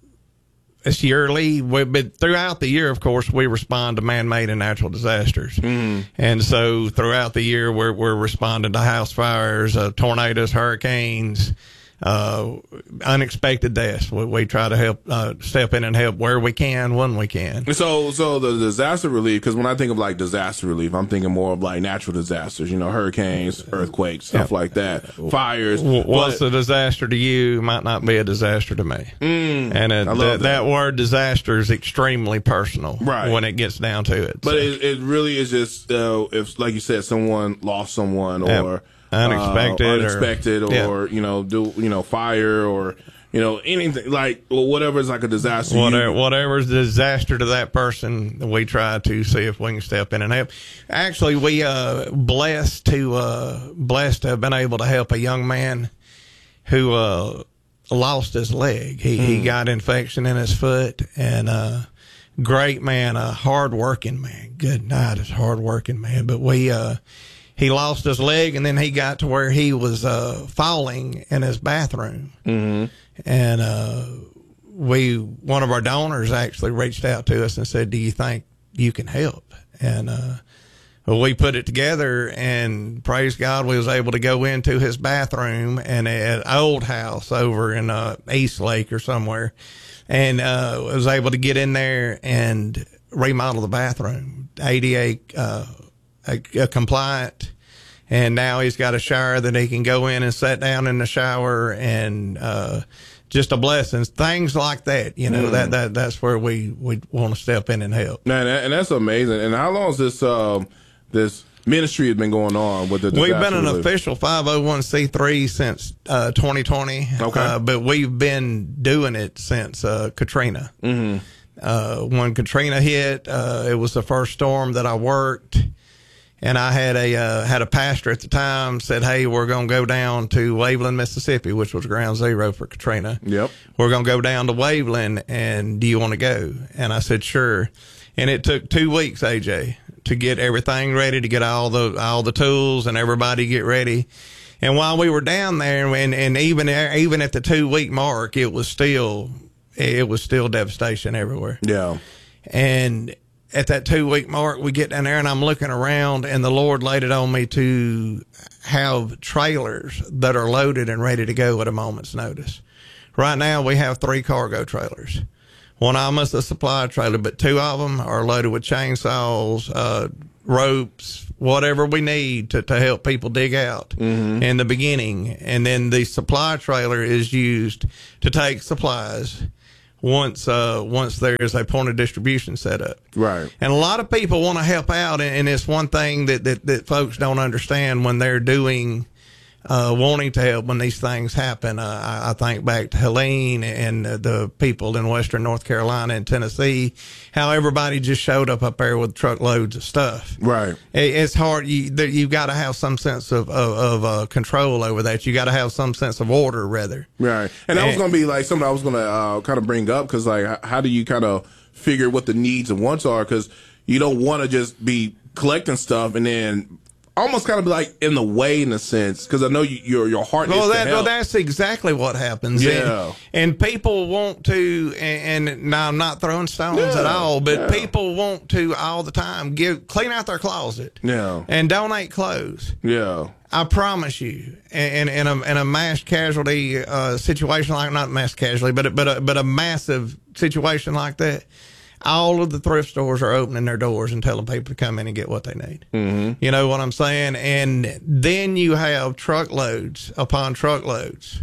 it's yearly, we, but throughout the year, of course, we respond to man-made and natural disasters. Mm. And so throughout the year, we're, we're responding to house fires, uh, tornadoes, hurricanes, uh, unexpected deaths. We, we try to help, uh, step in and help where we can, when we can. So, so the disaster relief, because when I think of like disaster relief, I'm thinking more of like natural disasters, you know, hurricanes, earthquakes, stuff like that, fires. What's But- a disaster to you might not be a disaster to me. Mm, and I it, love that, that. that word disaster is extremely personal Right. when it gets down to it. But So, it, it really is just uh, if, like you said, someone lost someone or Yep. Unexpected uh, or- unexpected, or, yeah. you know, do you know fire or you know anything like or whatever is like a disaster. Whatever, you- whatever's a disaster to that person, we try to see if we can step in and help. Actually, we uh blessed to uh blessed to have been able to help a young man who uh lost his leg. He he Mm. got infection in his foot, and uh great man, a hard working man. Good night, is hard working man. But we uh he lost his leg, and then he got to where he was uh falling in his bathroom. Mhm. And uh, we, one of our donors actually reached out to us and said, "Do you think you can help?" And uh, well, we put it together, and praise God, we was able to go into his bathroom and at an old house over in uh, East Lake or somewhere, and uh, was able to get in there and remodel the bathroom, A D A uh, a, a compliant. And now he's got a shower that he can go in and sit down in the shower, and uh, just a blessing. Things like that, you know, Mm. that, that that's where we, we want to step in and help. Man, and that's amazing. And how long has this um, this ministry has been going on with the We've disaster been an relief? official five oh one c three since uh, twenty twenty, Okay. uh, but we've been doing it since uh, Katrina. Mm-hmm. Uh, when Katrina hit, uh, it was the first storm that I worked. And I had a uh, had a pastor at the time said, "Hey, we're going to go down to Waveland, Mississippi, which was ground zero for Katrina. Yep. We're going to go down to Waveland, and do you want to go?" And I said, "Sure." And it took two weeks, A J, to get everything ready, to get all the all the tools and everybody get ready. And while we were down there, and and even even at the two week mark, it was still it was still devastation everywhere. Yeah. And at that two week mark, we get down there and I'm looking around, and the Lord laid it on me to have trailers that are loaded and ready to go at a moment's notice. Right now we have three cargo trailers. One of them is a supply trailer, but two of them are loaded with chainsaws, uh, ropes, whatever we need to, to help people dig out mm-hmm. in the beginning. And then the supply trailer is used to take supplies once uh, once there's a point of distribution set up. Right. And a lot of people want to help out, and, and it's one thing that, that, that folks don't understand when they're doing Uh, wanting to help when these things happen. Uh, I, I think back to Helene and uh, the people in Western North Carolina and Tennessee, how everybody just showed up up there with truckloads of stuff. Right. It, it's hard. You, there, you've got to have some sense of, of, of uh, control over that. You got to have some sense of order, rather. Right. And that was going to be like something I was going to uh, kind of bring up, because like, how do you kind of figure what the needs and wants are? Because you don't want to just be collecting stuff and then almost kind of like in the way, in a sense, because I know you, your your heart well, is that, to help. Well, that's exactly what happens. Yeah. And, and people want to, and, and now I'm not throwing stones yeah. at all, but yeah. people want to all the time give clean out their closet. Yeah. And donate clothes. Yeah. I promise you, in in a in a mass casualty uh, situation like not mass casualty, but but a, but a massive situation like that, all of the thrift stores are opening their doors and telling people to come in and get what they need. Mm-hmm. You know what I'm saying? And then you have truckloads upon truckloads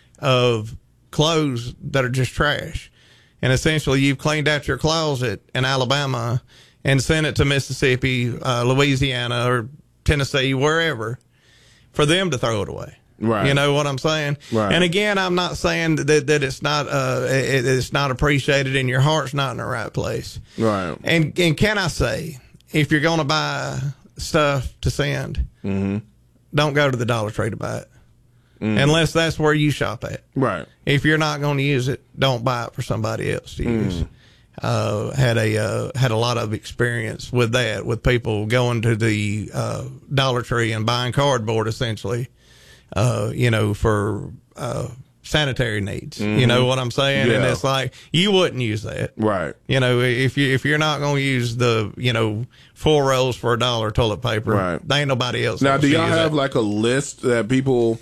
of clothes that are just trash. And essentially you've cleaned out your closet in Alabama and sent it to Mississippi, uh, Louisiana, or Tennessee, wherever, for them to throw it away. Right. You know what I'm saying? Right. And again, I'm not saying that, that it's not, uh, it, it's not appreciated and your heart's not in the right place. Right. And, and can I say, if you're going to buy stuff to send, mm-hmm. don't go to the Dollar Tree to buy it. Mm. Unless that's where you shop at. Right. If you're not going to use it, don't buy it for somebody else to use. Mm. Uh, had a, uh, had a lot of experience with that, with people going to the, uh, Dollar Tree and buying cardboard essentially. Uh, you know, for uh, sanitary needs. Mm-hmm. You know what I'm saying? Yeah. And it's like, you wouldn't use that. Right. You know, if, you, if you're not going to use the, you know, four rolls for a dollar toilet paper, right. there ain't nobody else. Now, do y'all have that. like a list that people,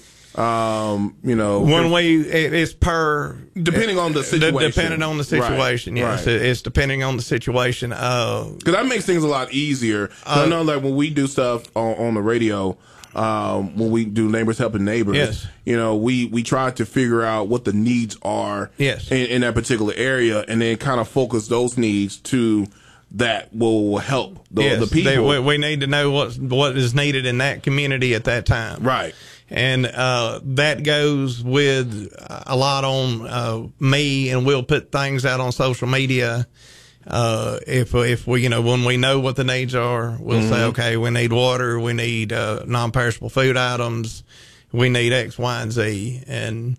um, you know. When we, it, it's per. Depending on the situation. Depending on the situation, right. yes. Right. It, it's depending on the situation. Because uh, that makes things a lot easier. Uh, I know, like, when we do stuff on, on the radio, Um, when we do Neighbors Helping Neighbors, yes. you know, we, we try to figure out what the needs are yes. in, in that particular area, and then kind of focus those needs to that will help the, yes. the people. They, we, we need to know what what is needed in that community at that time. Right. And uh, that goes with a lot on uh, me, and we'll put things out on social media. Uh, if, if we, you know, when we know what the needs are, we'll mm-hmm. say, okay, we need water, we need, uh, non-perishable food items, we need X, Y, and Z. And,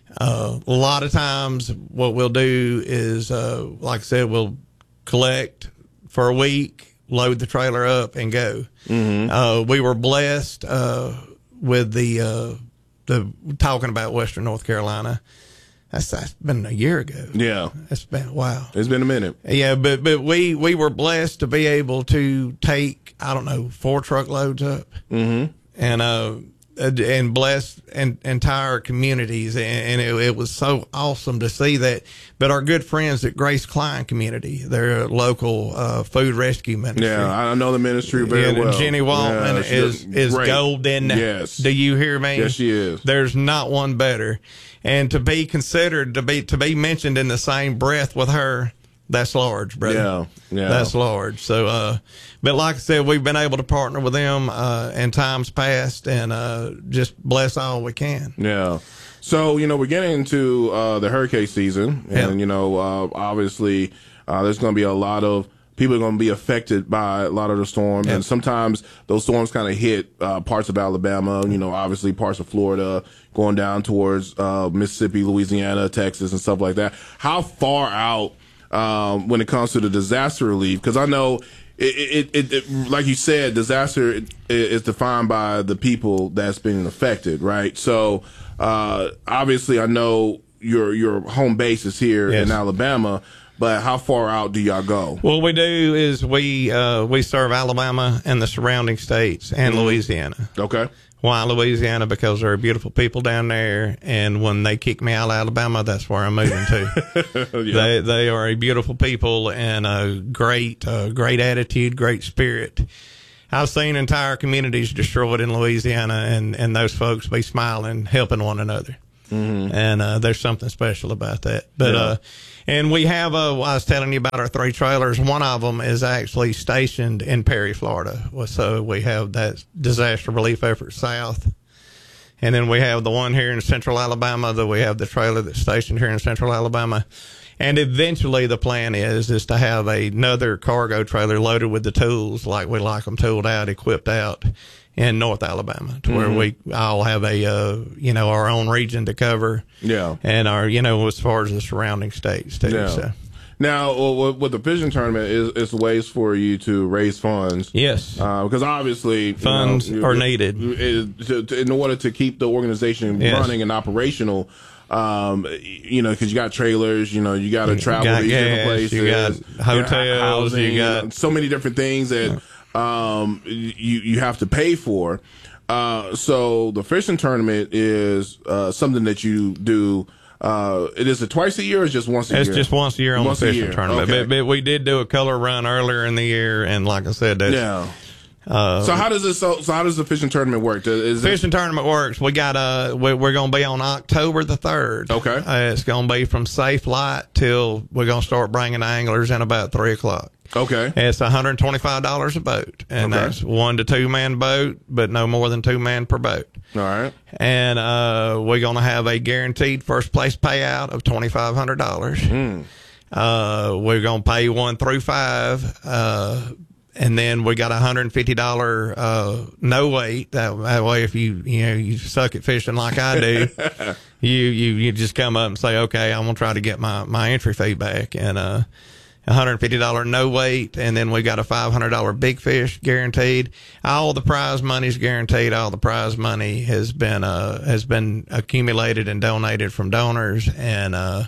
uh, a lot of times what we'll do is, uh, like I said, we'll collect for a week, load the trailer up and go. Mm-hmm. Uh, we were blessed, uh, with the, uh, the talking about Western North Carolina. That's, that's been a year ago. Yeah. It's been, wow. It's been a minute. Yeah, but, but we, we were blessed to be able to take, I don't know, four truckloads up. Mm-hmm. And, uh, and bless en- entire communities. And, and it, it was so awesome to see that. But our good friends at Grace Klein Community, their local, uh, food rescue ministry. Yeah, I know the ministry very and well. Jenny Waltman yeah, is, is great. golden. Yes. Do you hear me? Yes, she is. There's not one better. And to be considered, to be, to be mentioned in the same breath with her, that's large, brother. Yeah, yeah. That's large. So, uh, but like I said, we've been able to partner with them, uh, in times past, and, uh, just bless all we can. Yeah. So, you know, we're getting into, uh, the hurricane season, and, yeah. you know, uh, obviously, uh, there's going to be a lot of people are going to be affected by a lot of the storms, yeah. and sometimes those storms kind of hit, uh, parts of Alabama, you know, obviously parts of Florida, going down towards, uh, Mississippi, Louisiana, Texas, and stuff like that. How far out, um, when it comes to the disaster relief? Because I know it, it, it, it, like you said, disaster is defined by the people that's been affected, right? So, uh, obviously, I know your your home base is here yes. in Alabama, but how far out do y'all go? What we do is we uh, we serve Alabama and the surrounding states and mm-hmm. Louisiana. Okay. Why Louisiana? Because there are beautiful people down there, and when they kick me out of Alabama, that's where I'm moving to. yeah. They they are a beautiful people and a great uh, great attitude, great spirit. I've seen entire communities destroyed in Louisiana, and, and those folks be smiling, helping one another. Mm-hmm. And uh, there's something special about that. But yeah. uh, and we have, uh, I was telling you about our three trailers. One of them is actually stationed in Perry, Florida. So we have that disaster relief effort south. And then we have the one here in central Alabama, that we have the trailer that's stationed here in central Alabama. And eventually the plan is, is to have another cargo trailer loaded with the tools, like we like them tooled out, equipped out, in North Alabama, to mm-hmm. where we all have a, uh, you know, our own region to cover. Yeah. And our, you know, as far as the surrounding states, too. Yeah. So. Now, with the fishing tournament, is is ways for you to raise funds. Yes. Uh, because obviously funds you know, are needed it, to, to, in order to keep the organization yes. running and operational. Um, you know, because you got trailers, you know, you got to travel got these gas, different places, you got hotels, housing, you got you know, so many different things that um you you have to pay for. Uh, so the fishing tournament is uh something that you do. Uh, it is it twice a year or just once a it's year? It's just once a year on once the fishing tournament. Okay. But, but we did do a color run earlier in the year, and like I said, that's, yeah. Uh, so how does this? So, so how does the fishing tournament work? Is fishing this... tournament works. We got uh, we, we're going to be on October the third. Okay, uh, it's going to be from safe light till we're going to start bringing anglers in about three o'clock. Okay, it's one hundred twenty-five dollars a boat, and okay. that's one to two man boat, but no more than two man per boat. All right, and uh, we're going to have a guaranteed first place payout of twenty-five hundred dollars. Mm. Uh, we're going to pay one through five. Uh, And then we got a hundred and fifty dollar uh, no wait. That, that way, if you you know you suck at fishing like I do, you you you just come up and say, okay, I'm gonna try to get my, my entry fee back, and uh, a hundred and fifty dollar no wait, and then we got a five hundred dollar big fish guaranteed. All the prize money's guaranteed. All the prize money has been uh has been accumulated and donated from donors, and uh.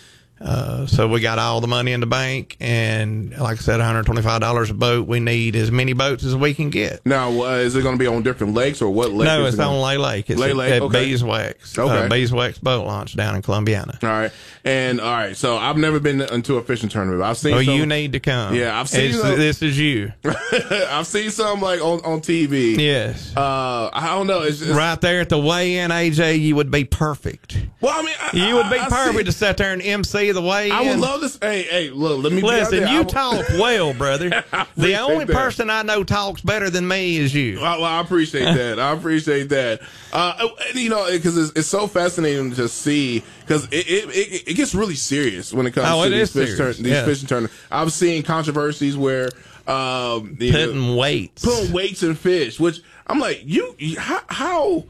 Uh, so we got all the money in the bank, and like I said, one hundred twenty-five dollars a boat. We need as many boats as we can get. Now, uh, is it going to be on different lakes, or what lake? No, is it's it on gonna... Lay Lake. It's Lay at, Lake, at okay. Beeswax. Okay. Uh, Beeswax Boat Launch down in Columbiana. All right. And, all right, so I've never been into a fishing tournament. I've seen Oh, some... you need to come. Yeah, I've seen some... This is you. I've seen some, like, on, on T V. Yes. Uh, I don't know. It's just... Right there at the weigh-in, A J, you would be perfect. Well, I mean... I, you would be I, I perfect see... to sit there and M C the weigh-in. I would love this. Hey, hey, look, let me Listen, be out there. you I... talk well, brother. The only that. person I know talks better than me is you. Well, I appreciate that. I appreciate that. Uh, you know, because it's, it's so fascinating to see, because it, it, it, it gets really serious when it comes oh, to it these, fish tur- these yes. fishing tournaments. I've seen controversies where um, you putting know, weights, putting weights in fish, which I'm like, you, you how, how,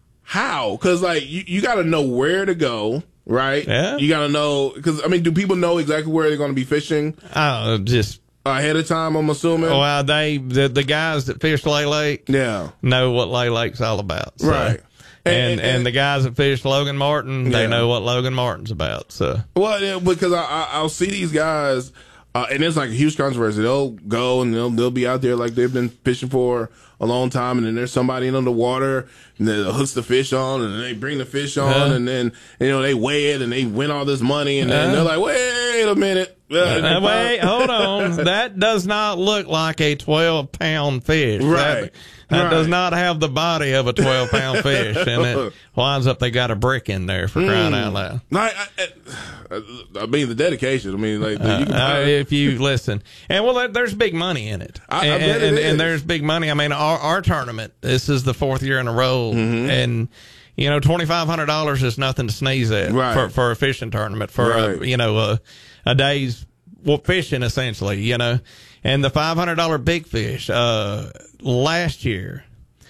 how? Because like you, you got to know where to go. Right? Yeah. You got to know, because, I mean, do people know exactly where they're going to be fishing? Oh, just ahead of time, I'm assuming? Well, they, the, the guys that fish Lay Lake yeah. know what Lay Lake's all about. So. Right. And, and, and, and the guys that fish Logan Martin, they yeah. know what Logan Martin's about. So, well, yeah, because I, I, I'll see these guys, uh, and it's like a huge controversy. They'll go and they'll they'll be out there like they've been fishing for a long time, and then there's somebody in the water and then hooks the fish on, and then they bring the fish on, uh, and then you know they weigh it and they win all this money, and then uh, they're like, wait a minute. Uh, wait, hold on. That does not look like a twelve pound fish. Right. That, that right. does not have the body of a twelve pound fish. And it winds up they got a brick in there for crying mm. out loud. I, I, I mean, the dedication. I mean, like, uh, you can uh, if you listen. And well, there's big money in it. I, and, I bet it and, is. and there's big money. I mean, our, our tournament, this is the fourth year in a row. Mm-hmm. And, you know, twenty-five hundred dollars is nothing to sneeze at right. for, for a fishing tournament, for, right. a, you know, a, a day's well, fishing, essentially, you know. And the five hundred dollar big fish, uh, last year,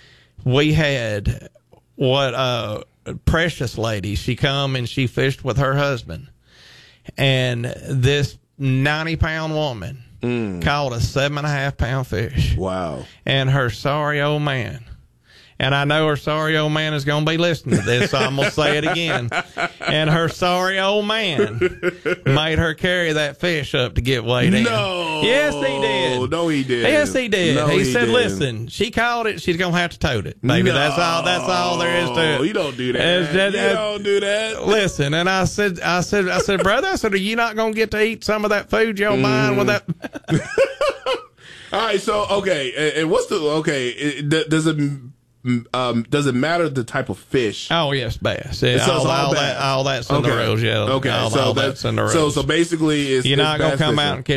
we had what uh, precious lady, she come and she fished with her husband. And this ninety pound woman mm. caught a seven and a half pound fish. Wow. And her sorry old man And I know her sorry old man is going to be listening to this, so I'm going to say it again. And her sorry old man made her carry that fish up to get weighed in. No. Yes, he did. No, he did. Yes, he did. No, he, he said, didn't. listen, she called it. She's going to have to tote it. Baby, no. that's all That's all there is to it. You don't do that. It's just- you don't do that. Listen, and I said, I said, I said, brother, I said, are you not going to get to eat some of that food you're buying Mm. with that? All right, so okay, and, and what's the okay? It, th- does it um does it matter the type of fish? Oh yes, bass. Yeah, So all, it's all all bass. that, all that's in the Okay. rules. Yeah, Okay, all, so all that- that's in the rules. so so basically, it's you're it's not going to bass come fishing. out and catch